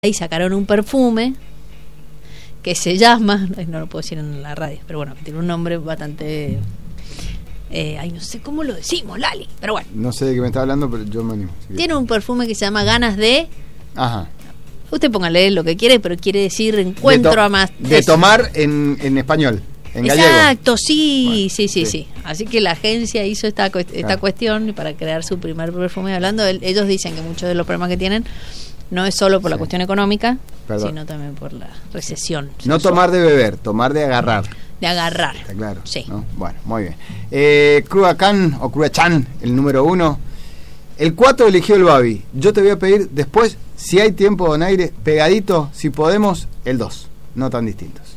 Ahí sacaron un perfume que se llama, no lo puedo decir en la radio, pero bueno, que tiene un nombre bastante no sé cómo lo decimos, Lali, pero bueno. No sé de qué me está hablando, pero yo me animo. Tiene un perfume que se llama Ganas de... Ajá. Usted póngale lo que quiere, pero quiere decir encuentro a más... De tomar en español, en gallego. Exacto, sí, Bueno, sí. Así que la agencia hizo esta cuestión para crear su primer perfume. Hablando, ellos dicen que muchos de los problemas que tienen no es solo por la cuestión económica, sino también por la recesión. No tomar de beber, tomar de agarrar. De agarrar. Está claro. Sí. ¿No? Bueno, muy bien. Cruacán o Cruachan, el número 1. El 4 eligió el Babi. Yo te voy a pedir después, si hay tiempo, Donaire, pegadito, si podemos, el 2. No tan distintos.